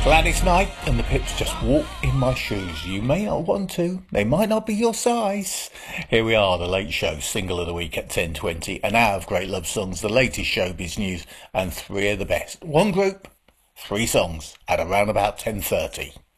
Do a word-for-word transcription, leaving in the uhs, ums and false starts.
Gladys Knight and the Pips just walk in my shoes. You may not want to. They might not be your size. Here we are, the Late Show, single of the week at ten twenty. An hour of great love songs, the latest showbiz news, and three of the best. One group, three songs, at around about ten thirty.